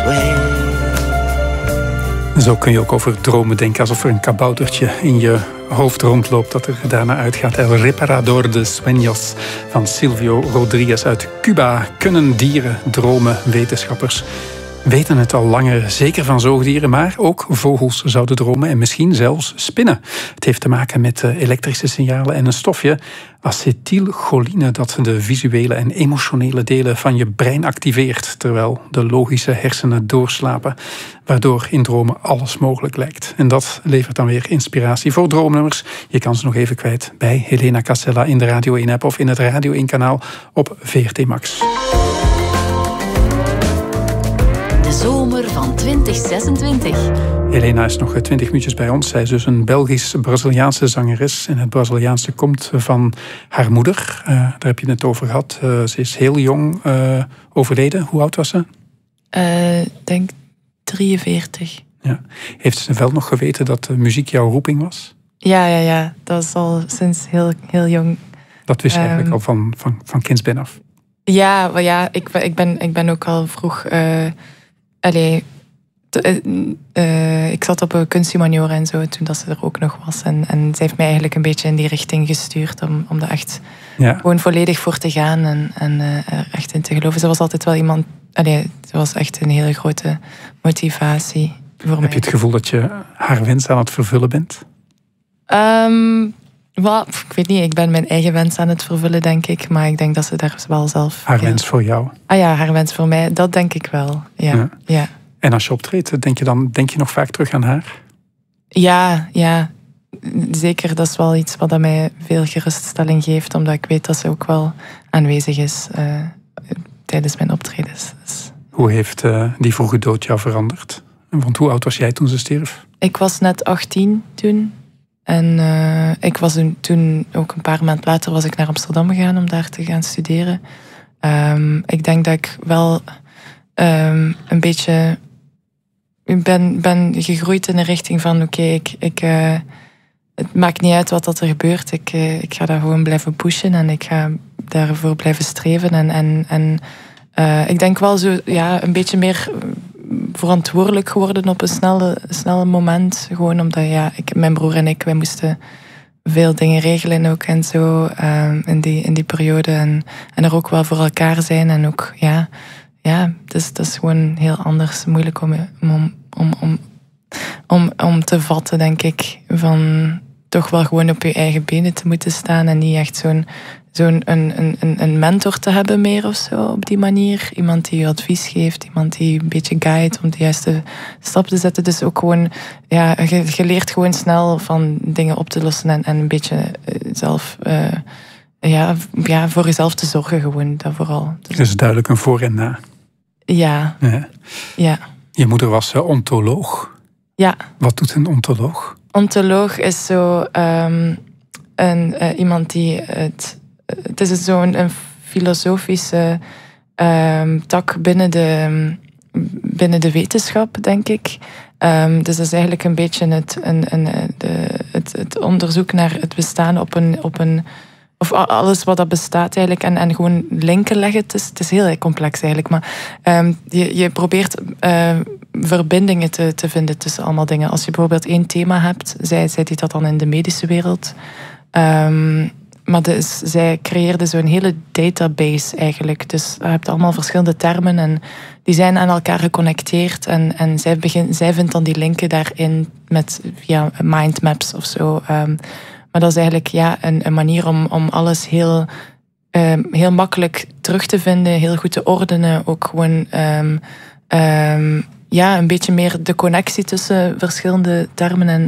way. Zo kun je ook over dromen denken, alsof er een kaboutertje in je hoofd rondloopt dat er daarna uitgaat. El Reparador de Sueños van Silvio Rodriguez uit Cuba. Kunnen dieren dromen? Wetenschappers weten het al langer, zeker van zoogdieren, maar ook vogels zouden dromen en misschien zelfs spinnen. Het heeft te maken met elektrische signalen en een stofje, acetylcholine, dat de visuele en emotionele delen van je brein activeert, terwijl de logische hersenen doorslapen, waardoor in dromen alles mogelijk lijkt. En dat levert dan weer inspiratie voor droomnummers. Je kan ze nog even kwijt bij Helena Casella in de Radio 1-app of in het Radio 1-kanaal op VRT Max. Zomer van 2026. Helena is nog 20 minuutjes bij ons. Zij is dus een Belgisch-Braziliaanse zangeres. En het Braziliaanse komt van haar moeder. Daar heb je het over gehad. Ze is heel jong overleden. Hoe oud was ze? Ik denk 43. Ja. Heeft ze wel nog geweten dat muziek jouw roeping was? Ja. Dat is al sinds heel jong. Dat wist je eigenlijk al van kindsbeen af? Ja, maar ja, ik ben ook al vroeg... ik zat op een kunsthumaniora en zo toen dat ze er ook nog was. En ze heeft mij eigenlijk een beetje in die richting gestuurd om daar echt gewoon volledig voor te gaan en er echt in te geloven. Ze was altijd wel iemand... ze was echt een hele grote motivatie voor mij. Heb je het gevoel dat je haar wens aan het vervullen bent? Ik weet niet, ik ben mijn eigen wens aan het vervullen, denk ik. Maar ik denk dat ze daar wel zelf... Haar wens voor jou? Ah ja, haar wens voor mij, dat denk ik wel. Ja. En als je optreedt, denk je nog vaak terug aan haar? Ja. Zeker, dat is wel iets wat mij veel geruststelling geeft. Omdat ik weet dat ze ook wel aanwezig is tijdens mijn optredens. Dus. Hoe heeft die vroege dood jou veranderd? Want hoe oud was jij toen ze stierf? Ik was net 18 toen. En ik was toen ook een paar maanden later was ik naar Amsterdam gegaan om daar te gaan studeren. Ik denk dat ik wel een beetje ben gegroeid in de richting van oké, het maakt niet uit wat er gebeurt. Ik ga daar gewoon blijven pushen en ik ga daarvoor blijven streven. En ik denk wel zo een beetje meer verantwoordelijk geworden op een snelle moment. Gewoon omdat mijn broer en wij moesten veel dingen regelen ook en zo in die periode. En er ook wel voor elkaar zijn. En ook, dus dat is gewoon heel anders. Moeilijk om te vatten, denk ik. Van toch wel gewoon op je eigen benen te moeten staan. En niet echt zo'n een mentor te hebben meer of zo op die manier. Iemand die je advies geeft, iemand die een beetje guide om de juiste stap te zetten. Dus ook gewoon, je leert gewoon snel van dingen op te lossen en een beetje zelf, voor jezelf te zorgen gewoon, dat vooral. Dus duidelijk een voor en na. Ja. Je moeder was ontoloog. Ja. Wat doet een ontoloog? Ontoloog is zo iemand die het is zo'n filosofische tak binnen de wetenschap, denk ik. Dus dat is eigenlijk een beetje het onderzoek naar het bestaan op een of alles wat dat bestaat eigenlijk en gewoon linken leggen. Het is heel complex eigenlijk, maar je probeert verbindingen te vinden tussen allemaal dingen. Als je bijvoorbeeld één thema hebt, zij deed dat dan in de medische wereld. Maar dus, zij creëerde zo'n hele database eigenlijk. Dus je hebt allemaal verschillende termen en die zijn aan elkaar geconnecteerd. En zij vindt dan die linken daarin via mindmaps of zo. Maar dat is eigenlijk een manier om alles heel makkelijk terug te vinden, heel goed te ordenen. Ook gewoon een beetje meer de connectie tussen verschillende termen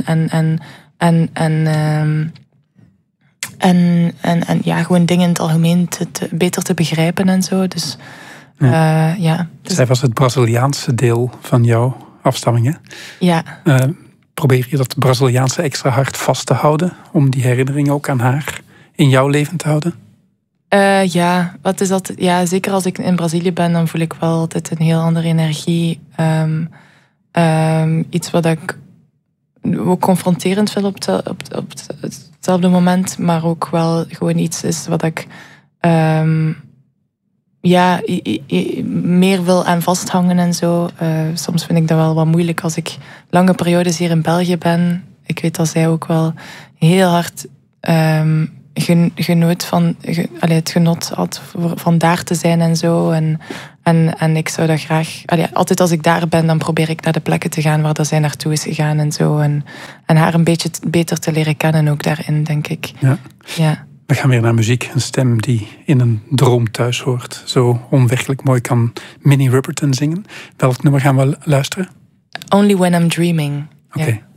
en gewoon dingen in het algemeen beter te begrijpen en zo. Dus, dus. Zij was het Braziliaanse deel van jouw afstamming, hè? Ja. Probeer je dat Braziliaanse extra hard vast te houden om die herinnering ook aan haar in jouw leven te houden? Wat is dat? Ja, zeker als ik in Brazilië ben, dan voel ik wel altijd een heel andere energie. Iets wat ik ook confronterend vind op hetzelfde moment, maar ook wel gewoon iets is wat ik meer wil aan vasthangen en zo. Soms vind ik dat wel wat moeilijk als ik lange periodes hier in België ben. Ik weet dat zij ook wel heel hard genoot van het genot had van daar te zijn en zo. En ik zou dat graag... altijd als ik daar ben, dan probeer ik naar de plekken te gaan waar dat zij naartoe is gegaan en zo. En haar een beetje beter te leren kennen ook daarin, denk ik. Ja. We gaan weer naar muziek. Een stem die in een droom thuis hoort. Zo onwerkelijk mooi kan Minnie Riperton zingen. Welk nummer gaan we luisteren? Only When I'm Dreaming. Oké.